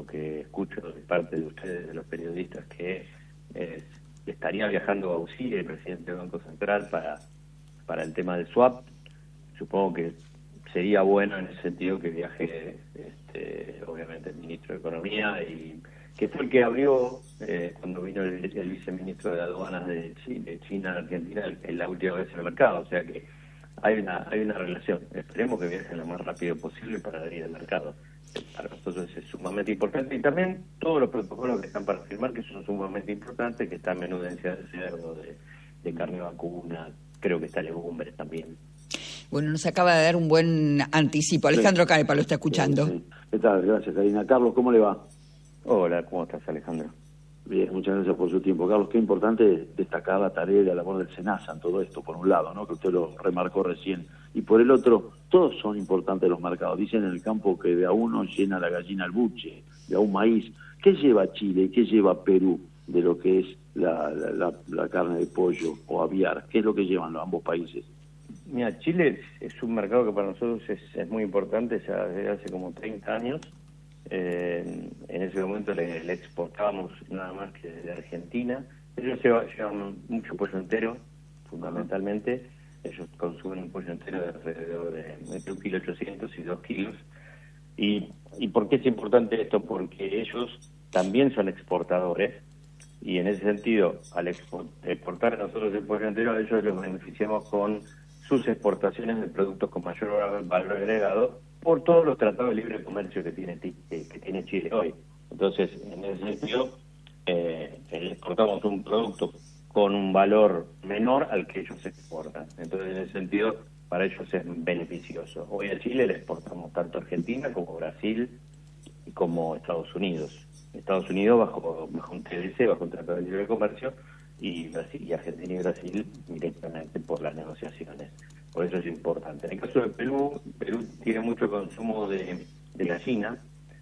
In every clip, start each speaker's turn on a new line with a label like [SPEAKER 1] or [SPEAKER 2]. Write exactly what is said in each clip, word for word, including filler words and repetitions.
[SPEAKER 1] lo que escucho de parte de ustedes, de los periodistas, que eh, estaría viajando a Usí, el presidente del Banco Central, para, para el tema del swap. Supongo que sería bueno en ese sentido que viaje, este, obviamente, el ministro de Economía, y que fue el que abrió, eh, cuando vino el, el viceministro de Aduanas de China, de China a Argentina, el, la última vez en el mercado. O sea que hay una hay una relación. Esperemos que viajen lo más rápido posible para abrir el mercado. Para nosotros es sumamente importante, y también todos los protocolos que están para firmar, que son sumamente importantes, que está menudencia de cerdo, de, de carne vacuna, creo que está legumbres también.
[SPEAKER 2] Bueno, nos acaba de dar un buen anticipo. Alejandro Canepa lo está escuchando.
[SPEAKER 3] Sí, sí. ¿Qué tal? Gracias, Karina. Carlos, ¿cómo le va?
[SPEAKER 1] Hola, ¿cómo estás, Alejandro?
[SPEAKER 3] Bien, muchas gracias por su tiempo. Carlos, qué importante destacar la tarea y la labor del SENASA en todo esto, por un lado, ¿no?, que usted lo remarcó recién, y por el otro, todos son importantes los mercados. Dicen en el campo que de a uno llena la gallina el buche, de a un maíz. ¿Qué lleva Chile y qué lleva Perú de lo que es la, la, la, la carne de pollo o aviar? ¿Qué es lo que llevan los ambos países?
[SPEAKER 1] Mira, Chile es un mercado que para nosotros es, es muy importante, ya desde hace como treinta años. Eh, en ese momento le, le exportábamos nada más que de Argentina. Ellos llevan, llevan mucho pollo entero, fundamentalmente. Ellos consumen un pollo entero de alrededor de entre un kilo ochocientos y dos kilos. Y, ¿Y por qué es importante esto? Porque ellos también son exportadores, y en ese sentido, al exportar a nosotros el pollo entero, a ellos los beneficiamos con sus exportaciones de productos con mayor valor agregado por todos los tratados de libre comercio que tiene que tiene Chile hoy. Entonces, en ese sentido, eh, exportamos un producto con un valor menor al que ellos exportan. Entonces, en ese sentido, para ellos es beneficioso. Hoy a Chile le exportamos tanto a Argentina como Brasil y como Estados Unidos. Estados Unidos bajo, bajo un T D C, bajo un tratado de libre comercio, y Brasil y Argentina y Brasil directamente por las negociaciones. Por eso es importante. En el caso de Perú, Perú tiene mucho consumo de, de gallina.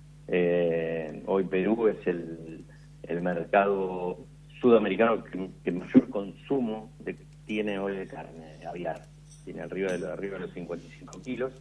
[SPEAKER 1] Eh, hoy Perú es el, el mercado sudamericano que, que mayor consumo de, tiene hoy de carne aviar. Tiene arriba de, arriba de los cincuenta y cinco kilos.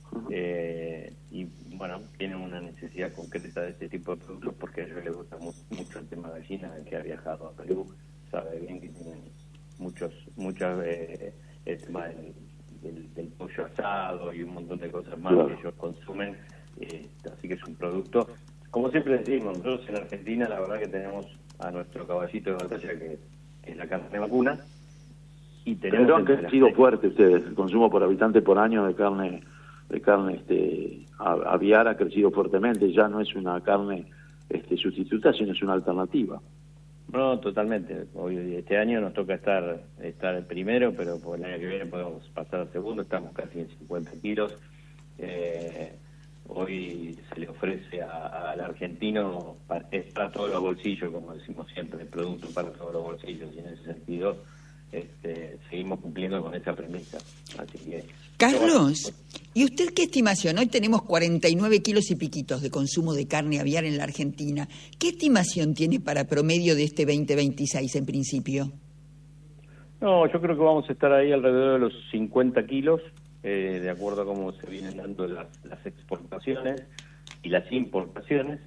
[SPEAKER 1] Eh, y bueno, tienen una necesidad concreta de este tipo de productos porque a ellos les gusta mu mucho el tema de gallina. El que ha viajado a Perú sabe bien que tienen muchos, muchas, eh, el tema del, del, del pollo asado y un montón de cosas más, claro, que ellos consumen, eh, así que es un producto, como siempre decimos, nosotros en Argentina la verdad que tenemos a nuestro caballito de batalla que, que es la carne vacuna, y tenemos...
[SPEAKER 3] Pero han crecido fuerte ustedes, el consumo por habitante por año de carne de carne este aviar ha crecido fuertemente, ya no es una carne este sustituta, sino es una alternativa.
[SPEAKER 1] No, totalmente. Hoy, este año nos toca estar estar el primero, pero por el año que viene podemos pasar al segundo. Estamos casi en cincuenta kilos. Eh, hoy se le ofrece a, al argentino para, es para todos los bolsillos, como decimos siempre, el producto para todos los bolsillos, y en ese sentido este, seguimos cumpliendo con esa premisa. Así que,
[SPEAKER 2] Carlos, ¿y usted qué estimación? Hoy tenemos cuarenta y nueve kilos y piquitos de consumo de carne aviar en la Argentina. ¿Qué estimación tiene para promedio de este veinte veintiséis en principio?
[SPEAKER 1] No, yo creo que vamos a estar ahí alrededor de los cincuenta kilos, eh, de acuerdo a cómo se vienen dando las, las exportaciones y las importaciones.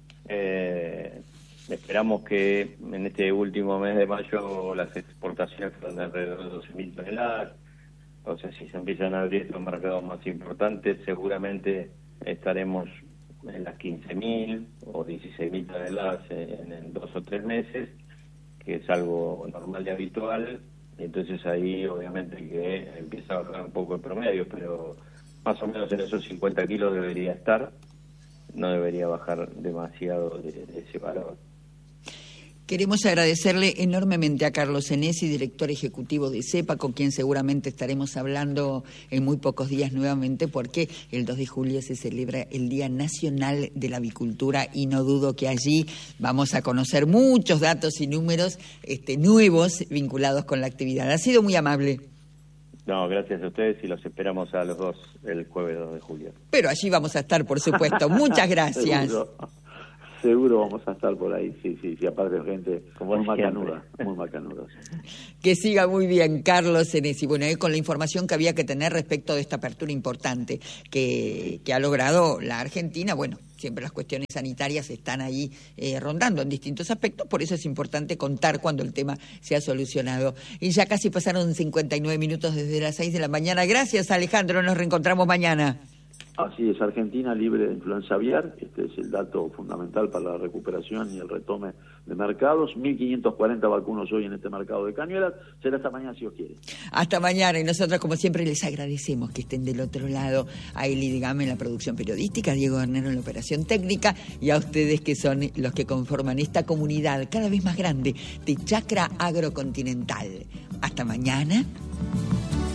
[SPEAKER 1] Eh, esperamos que en este último mes de mayo las exportaciones fueron de alrededor de doce mil toneladas. O sea, si se empiezan a abrir estos mercados más importantes, seguramente estaremos en las quince mil o dieciséis mil toneladas en, en dos o tres meses, que es algo normal y habitual. Entonces ahí obviamente que empieza a bajar un poco el promedio, pero más o menos en esos cincuenta kilos debería estar, no debería bajar demasiado de, de ese valor.
[SPEAKER 2] Queremos agradecerle enormemente a Carlos Senesi, director ejecutivo de CEPA, con quien seguramente estaremos hablando en muy pocos días nuevamente, porque el dos de julio se celebra el Día Nacional de la Avicultura, y no dudo que allí vamos a conocer muchos datos y números este, nuevos vinculados con la actividad. Ha sido muy amable.
[SPEAKER 1] No, gracias a ustedes, y los esperamos a los dos el jueves dos de julio.
[SPEAKER 2] Pero allí vamos a estar, por supuesto. Muchas gracias.
[SPEAKER 3] seguro vamos a estar por ahí, sí, sí, sí, aparte de gente
[SPEAKER 1] Como
[SPEAKER 3] muy
[SPEAKER 1] siempre.
[SPEAKER 3] macanuda, muy macanuda.
[SPEAKER 2] Que siga muy bien, Carlos Senesi. Bueno, eh, con la información que había que tener respecto de esta apertura importante que, que ha logrado la Argentina, bueno, siempre las cuestiones sanitarias están ahí eh, rondando en distintos aspectos, por eso es importante contar cuando el tema se ha solucionado. Y ya casi pasaron cincuenta y nueve minutos desde las seis de la mañana. Gracias, Alejandro, nos reencontramos mañana.
[SPEAKER 3] Así es, Argentina libre de influenza aviar, este es el dato fundamental para la recuperación y el retome de mercados. mil quinientos cuarenta vacunos hoy en este mercado de Cañuelas. Será hasta mañana si Dios quiere.
[SPEAKER 2] Hasta mañana, y nosotros como siempre les agradecemos que estén del otro lado, a Eli Digame en la producción periodística, a Diego Garnero en la operación técnica y a ustedes que son los que conforman esta comunidad cada vez más grande de Chacra Agrocontinental. Hasta mañana.